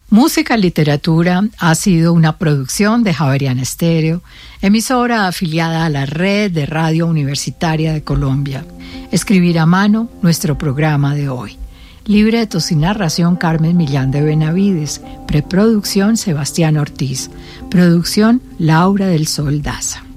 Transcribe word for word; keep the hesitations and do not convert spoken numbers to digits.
Música y Literatura ha sido una producción de Javeriana Estéreo, emisora afiliada a la Red de Radio Universitaria de Colombia. Escribir a mano nuestro programa de hoy. Libretos y narración Carmen Millán de Benavides. Preproducción Sebastián Ortiz. Producción Laura del Sol Daza.